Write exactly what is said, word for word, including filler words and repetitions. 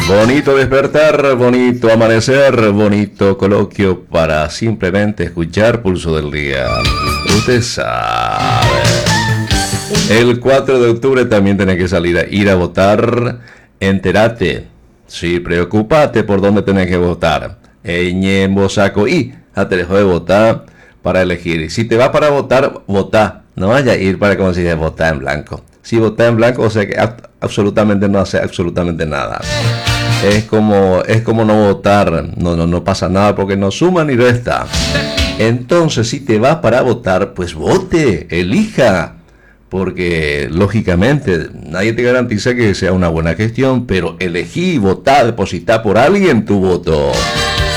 Bonito despertar, bonito amanecer, bonito coloquio para simplemente escuchar Pulso del Día. Usted sabe. El cuatro de octubre también tenés que salir a ir a votar. Entérate. Sí, preocupate por dónde tenés que votar. Eñembo saco y ya te dejó de votar para elegir. Si te va para votar, votá. No vaya a ir para, como se dice, votar en blanco. Si votás en blanco, o sea que absolutamente no hace absolutamente nada. Es como, es como no votar, no, no, no pasa nada porque no suma ni resta. Entonces, si te vas para votar, pues vote, elija. Porque, lógicamente, nadie te garantiza que sea una buena gestión, pero elegí, votar, depositar por alguien tu voto.